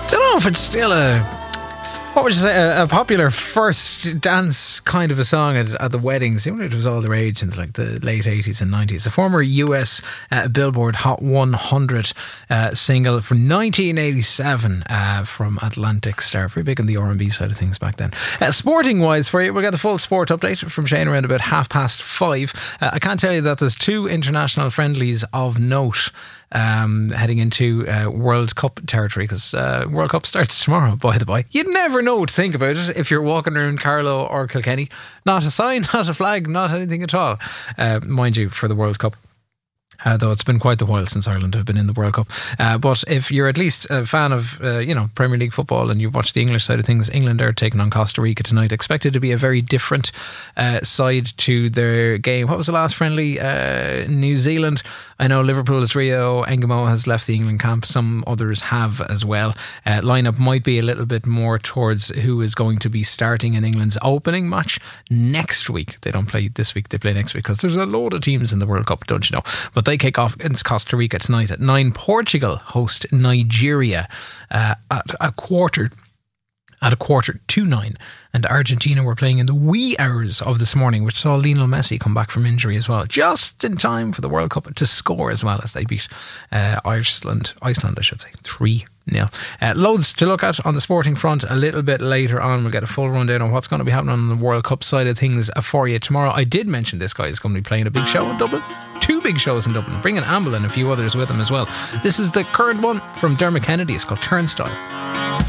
Don't know if it's still what would you say, a popular first dance kind of a song at the weddings. Even it was all the rage in like the late 80s and 90s. The former US Billboard Hot 100 single from 1987 from Atlantic Star. Very big on the R&B side of things back then. Sporting wise for you, we'll get the full sport update from Shane around about 5:30. I can't tell you that there's 2 international friendlies of note heading into World Cup territory, because World Cup starts tomorrow, by the by. You'd never know to think about it if you're walking around Carlow or Kilkenny. Not a sign, not a flag, not anything at all, mind you, for the World Cup. Though it's been quite the while since Ireland have been in the World Cup. But if you're at least a fan of, Premier League football and you watch the English side of things, England are taking on Costa Rica tonight. Expected to be a very different side to their game. What was the last friendly? New Zealand. I know Liverpool's Rio Engamo has left the England camp. Some others have as well. Lineup might be a little bit more towards who is going to be starting in England's opening match next week. They don't play this week, they play next week, because there's a load of teams in the World Cup, don't you know? But they kick off against Costa Rica tonight at 9. Portugal host Nigeria at a quarter to 9, and Argentina were playing in the wee hours of this morning, which saw Lionel Messi come back from injury as well, just in time for the World Cup to score as well, as they beat Iceland, I should say, 3-0. Loads to look at on the sporting front a little bit later on. We'll get a full rundown on what's going to be happening on the World Cup side of things for you tomorrow. I did mention this guy is going to be playing a big show in Dublin. 2 big shows in Dublin, bringing Amble and a few others with him as well. This is the current one from Dermot Kennedy. It's called Turnstile.